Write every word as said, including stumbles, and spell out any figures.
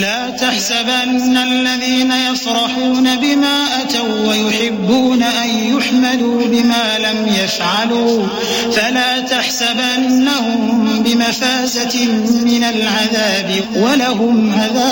لا تحسبن الذين يفرحون بما أتوا ويحبون أن يحمدوا بما لم يفعلوا فلا تحسبنهم بمفازة من العذاب ولهم عذاب